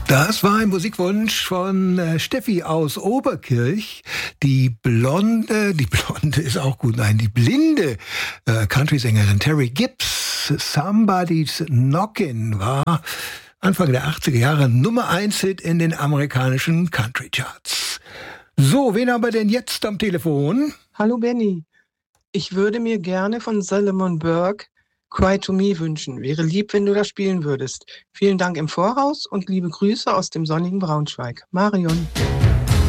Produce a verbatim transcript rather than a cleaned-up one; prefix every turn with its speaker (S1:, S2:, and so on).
S1: Das war ein Musikwunsch von äh, Steffi aus Oberkirch. Die blonde, die blonde ist auch gut, nein, die blinde äh, Country-Sängerin Terry Gibbs. Somebody's Knockin' war Anfang der achtziger Jahre Nummer eins Hit in den amerikanischen Country-Charts. So, wen haben wir denn jetzt am Telefon?
S2: Hallo Benny, ich würde mir gerne von Solomon Burke Cry to Me wünschen. Wäre lieb, wenn du das spielen würdest. Vielen Dank im Voraus und liebe Grüße aus dem sonnigen Braunschweig. Marion.